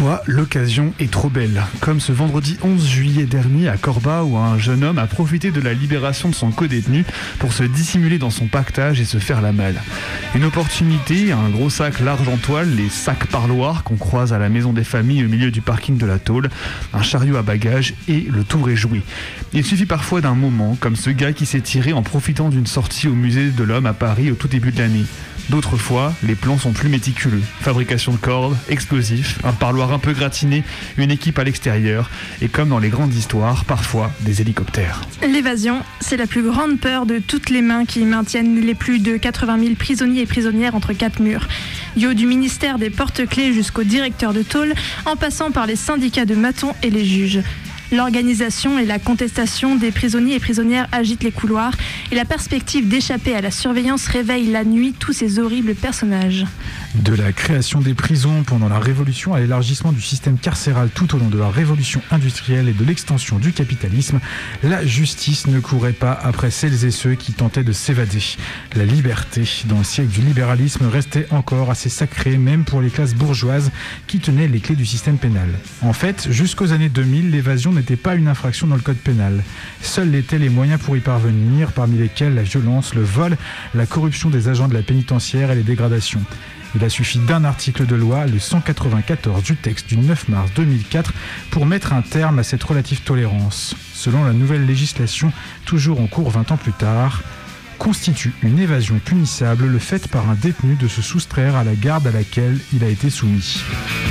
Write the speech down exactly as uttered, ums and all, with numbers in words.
Parfois, l'occasion est trop belle, comme ce vendredi onze juillet dernier à Corba où un jeune homme a profité de la libération de son codétenu pour se dissimuler dans son pactage et se faire la malle. Une opportunité, un gros sac large en toile, les sacs parloirs qu'on croise à la maison des familles au milieu du parking de la Tôle, un chariot à bagages et le tour est joué. Il suffit parfois d'un moment, comme ce gars qui s'est tiré en profitant d'une sortie au musée de l'homme à Paris au tout début de l'année. D'autres fois, les plans sont plus méticuleux. Fabrication de cordes, explosifs, un parloir un peu gratiné, une équipe à l'extérieur et comme dans les grandes histoires, parfois des hélicoptères. L'évasion, c'est la plus grande peur de toutes les mains qui maintiennent les plus de quatre-vingt mille prisonniers et prisonnières entre quatre murs. Du haut du ministère des porte-clés jusqu'au directeur de tôle, en passant par les syndicats de matons et les juges. L'organisation et la contestation des prisonniers et prisonnières agitent les couloirs et la perspective d'échapper à la surveillance réveille la nuit tous ces horribles personnages. De la création des prisons pendant la Révolution à l'élargissement du système carcéral tout au long de la Révolution industrielle et de l'extension du capitalisme, la justice ne courait pas après celles et ceux qui tentaient de s'évader. La liberté, dans le siècle du libéralisme, restait encore assez sacrée, même pour les classes bourgeoises qui tenaient les clés du système pénal. En fait, jusqu'aux années deux mille, l'évasion n'était pas une infraction dans le code pénal. Seuls l'étaient les moyens pour y parvenir, parmi lesquels la violence, le vol, la corruption des agents de la pénitentiaire et les dégradations. Il a suffi d'un article de loi, le cent quatre-vingt-quatorze du texte du neuf mars deux mille quatre, pour mettre un terme à cette relative tolérance. Selon la nouvelle législation, toujours en cours vingt ans plus tard, constitue une évasion punissable le fait par un détenu de se soustraire à la garde à laquelle il a été soumis.